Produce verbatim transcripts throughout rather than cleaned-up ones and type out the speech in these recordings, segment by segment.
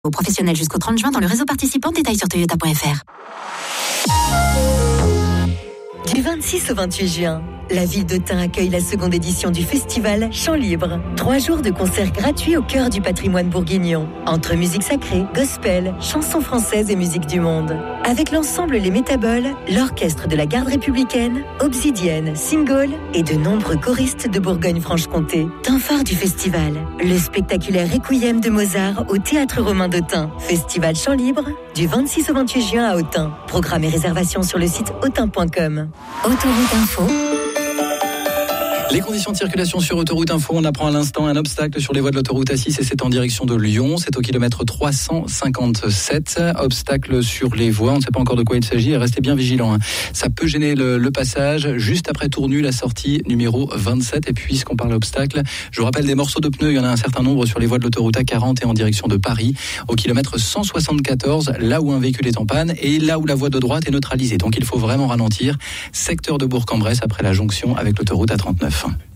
Aux professionnels jusqu'au trente juin dans le réseau participant, détails sur toyota point f r. Du vingt-six au vingt-huit juin, la ville d'Autun accueille la seconde édition du festival Chant Libre. Trois jours de concerts gratuits au cœur du patrimoine bourguignon. Entre musique sacrée, gospel, chansons françaises et musique du monde. Avec l'ensemble Les Métaboles, l'orchestre de la garde républicaine, Obsidienne, Single et de nombreux choristes de Bourgogne-Franche-Comté. Temps phare du festival, le spectaculaire Requiem de Mozart au Théâtre Romain d'Autun. Festival Chant Libre, du vingt-six au vingt-huit juin à Autun. Programme et réservation sur le site autun point com. Autoroute Info. Les conditions de circulation sur Autoroute Info, on apprend à l'instant un obstacle sur les voies de l'autoroute A six et c'est en direction de Lyon. C'est au kilomètre trois cent cinquante-sept. Obstacle sur les voies, on ne sait pas encore de quoi il s'agit. Restez bien vigilants. Hein. Ça peut gêner le, le passage. Juste après Tournu, la sortie numéro vingt-sept. Et puisqu'on parle obstacle, je vous rappelle des morceaux de pneus. Il y en a un certain nombre sur les voies de l'autoroute A quarante et en direction de Paris. Au kilomètre cent soixante-quatorze, là où un véhicule est en panne et là où la voie de droite est neutralisée. Donc il faut vraiment ralentir. Secteur de Bourg-en-Bresse après la jonction avec l'autoroute A trente-neuf.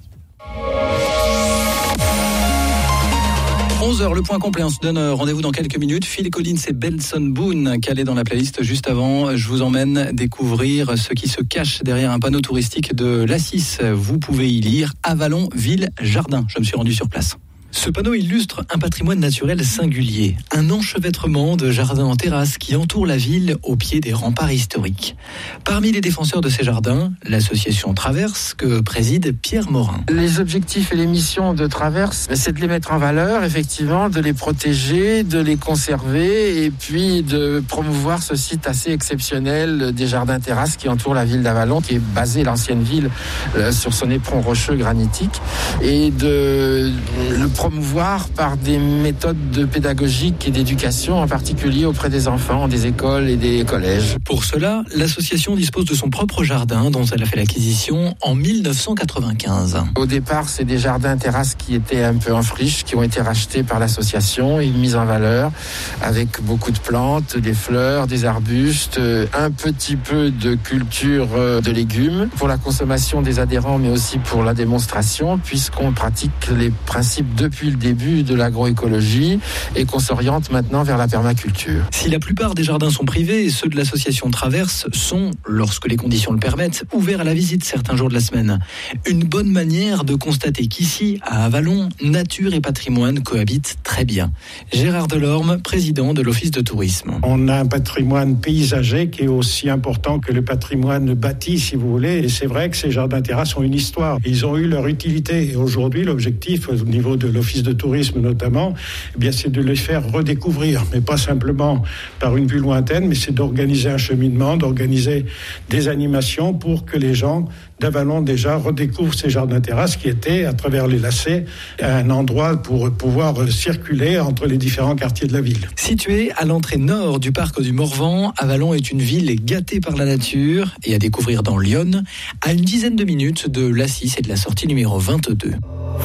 onze heures, le point complet, on se donne rendez-vous dans quelques minutes. Phil Collins et Benson Boone, calés dans la playlist juste avant. Je vous emmène découvrir ce qui se cache derrière un panneau touristique de l'A six. Vous pouvez y lire Avalon, ville, jardin. Je me suis rendu sur place. Ce panneau illustre un patrimoine naturel singulier, un enchevêtrement de jardins en terrasse qui entoure la ville au pied des remparts historiques. Parmi les défenseurs de ces jardins, l'association Traverse que préside Pierre Morin. Les objectifs et les missions de Traverse, c'est de les mettre en valeur, effectivement, de les protéger, de les conserver et puis de promouvoir ce site assez exceptionnel des jardins terrasses qui entourent la ville d'Avalon, qui est basée, l'ancienne ville, euh, sur son éperon rocheux granitique, et de le promouvoir par des méthodes de pédagogique et d'éducation, en particulier auprès des enfants, des écoles et des collèges. Pour cela, l'association dispose de son propre jardin dont elle a fait l'acquisition en dix-neuf cent quatre-vingt-quinze. Au départ, c'est des jardins terrasses qui étaient un peu en friche, qui ont été rachetés par l'association et mis en valeur avec beaucoup de plantes, des fleurs, des arbustes, un petit peu de culture de légumes pour la consommation des adhérents, mais aussi pour la démonstration, puisqu'on pratique les principes depuis le début de l'agroécologie et qu'on s'oriente maintenant vers la permaculture. Si la plupart des jardins sont privés, ceux de l'association Traverse sont, lorsque les conditions le permettent, ouverts à la visite certains jours de la semaine. Une bonne manière de constater qu'ici, à Avalon, nature et patrimoine cohabitent très bien. Gérard Delorme, président de l'Office de tourisme. On a un patrimoine paysager qui est aussi important que le patrimoine bâti, si vous voulez. Et c'est vrai que ces jardins terrasses ont une histoire. Ils ont eu leur utilité. Et aujourd'hui, l'objectif, au niveau de l'Office de tourisme notamment, eh bien, c'est de les faire redécouvrir, mais pas simplement par une vue lointaine, mais c'est d'organiser un cheminement, d'organiser des animations pour que les gens d'Avalon déjà redécouvrent ces jardins terrasses qui étaient, à travers les lacets, un endroit pour pouvoir circuler entre les différents quartiers de la ville. Situé à l'entrée nord du parc du Morvan, Avalon est une ville gâtée par la nature et à découvrir dans l'Yonne, à une dizaine de minutes de l'A six et de la sortie numéro vingt-deux.